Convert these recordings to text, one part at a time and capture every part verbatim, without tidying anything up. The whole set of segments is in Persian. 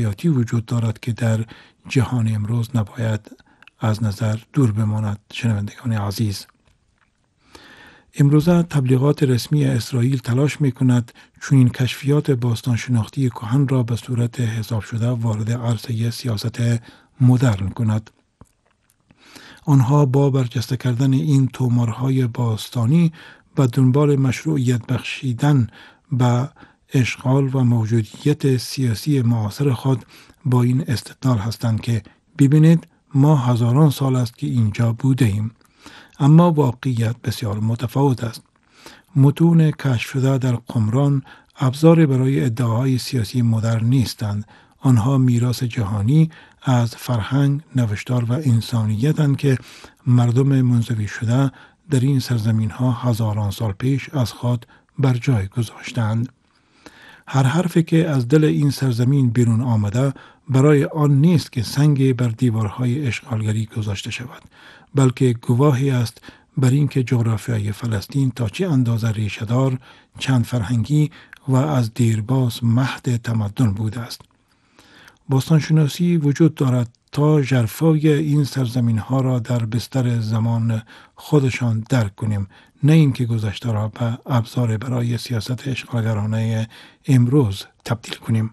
حیاتی وجود دارد که در جهان امروز نباید از نظر دور بماند. شنوندگان عزیز، امروزه تبلیغات رسمی اسرائیل تلاش می کند چون این کشفیات باستان شناختی کهن را به صورت حساب شده وارد عرصه سیاست مدرن کند. آنها با برجسته کردن این تومارهای باستانی به دنبال مشروعیت بخشیدن به اشغال و موجودیت سیاسی معاصر خود با این استدلال هستند که ببینید ما هزاران سال است که اینجا بوده ایم. اما واقعیت بسیار متفاوت است. متون کشف شده در قمران ابزار برای ادعاهای سیاسی مدرن نیستند. آنها میراث جهانی از فرهنگ، نوشتار و انسانیتند که مردم منزوی شده در این سرزمین ها هزاران سال پیش از خود بر جای گذاشتند. هر حرفی که از دل این سرزمین بیرون آمده برای آن نیست که سنگ بر دیوارهای اشغالگری گذاشته شود، بلکه گواهی است بر اینکه جغرافیای فلسطین تا چه اندازه ریشه‌دار، چند فرهنگی و از دیرباز مهد تمدن بوده است. باستانشناسی وجود دارد تا ژرفای این سرزمین ها را در بستر زمان خودشان درک کنیم، نه اینکه گذشته را به ابزار برای سیاست اشغالگرانه امروز تبدیل کنیم.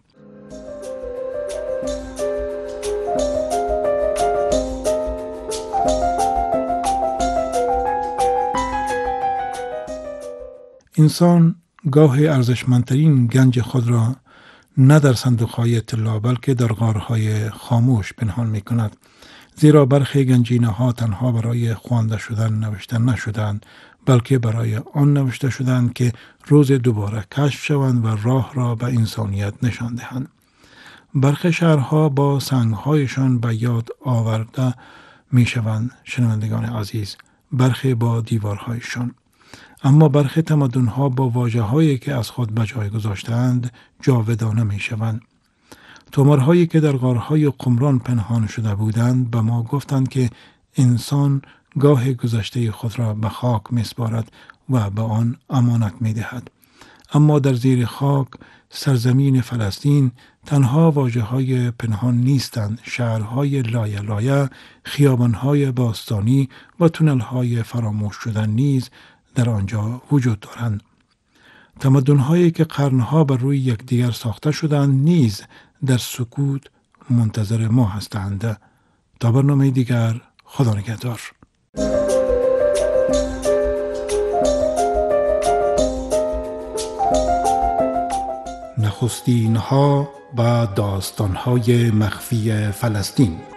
انسان گاه ارزشمندترین گنج خود را نه در صندوق‌های طلا بلکه در غارهای خاموش پنهان می کند. زیرا برخی گنجینه ها تنها برای خوانده شدن نوشته نشدند، بلکه برای آن نوشته شدند که روز دوباره کشف شوند و راه را به انسانیت نشان دهند. برخی شهرها با سنگ‌هایشان به یاد آورده می شوند، شنوندگان عزیز، برخی با دیوارهایشان. اما برخی تمدن‌ها با واژه‌هایی که از خود به جای گذاشتند جاودانه می‌شوند. تومارهایی که در غارهای قمران پنهان شده بودند به ما گفتند که انسان گاه گذشته خود را به خاک می‌سپارد و به آن امانت می‌دهد. اما در زیر خاک سرزمین فلسطین تنها واژه‌های پنهان نیستند. شهرهای لایه لایه، خیابان‌های باستانی و تونل‌های فراموش شده نیز در آنجا وجود دارند. تمدن‌هایی که قرنها بر روی یکدیگر ساخته شدند نیز در سکوت منتظر ما هستند. تا برنامه دیگر، خدا نگهدار. نخستین‌ها و داستان‌های مخفی فلسطین.